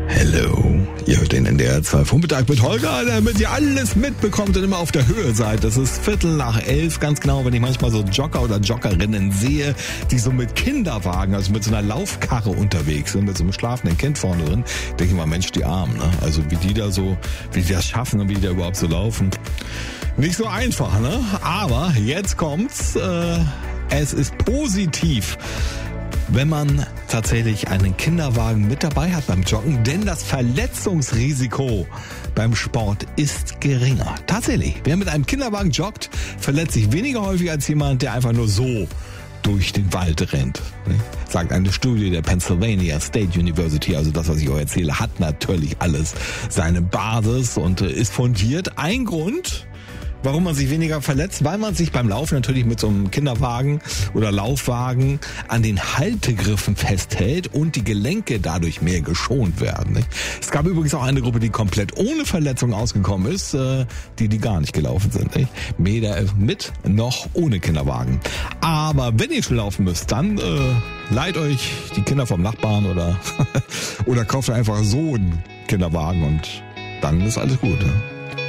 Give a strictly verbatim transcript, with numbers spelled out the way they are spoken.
Hello, ihr hört den N D R zwei Vormittag mit Holger, damit ihr alles mitbekommt und immer auf der Höhe seid. Das ist Viertel nach elf, ganz genau, wenn ich manchmal so Jogger oder Joggerinnen sehe, die so mit Kinderwagen, also mit so einer Laufkarre unterwegs sind, mit so einem schlafenden Kind vorne drin, denke ich mal, Mensch, die Armen, ne? Also wie die da so, wie die das schaffen und wie die da überhaupt so laufen. Nicht so einfach, ne? Aber jetzt kommt's, äh, es ist positiv, wenn man tatsächlich einen Kinderwagen mit dabei hat beim Joggen, denn das Verletzungsrisiko beim Sport ist geringer. Tatsächlich, wer mit einem Kinderwagen joggt, verletzt sich weniger häufig als jemand, der einfach nur so durch den Wald rennt. Sagt eine Studie der Pennsylvania State University, also das, was ich euch erzähle, hat natürlich alles seine Basis und ist fundiert. Ein Grund, warum man sich weniger verletzt, weil man sich beim Laufen natürlich mit so einem Kinderwagen oder Laufwagen an den Haltegriffen festhält und die Gelenke dadurch mehr geschont werden. Nicht? Es gab übrigens auch eine Gruppe, die komplett ohne Verletzung ausgekommen ist, die die gar nicht gelaufen sind. Nicht? Weder mit noch ohne Kinderwagen. Aber wenn ihr schon laufen müsst, dann äh, leiht euch die Kinder vom Nachbarn oder oder kauft einfach so einen Kinderwagen und dann ist alles gut. Ne?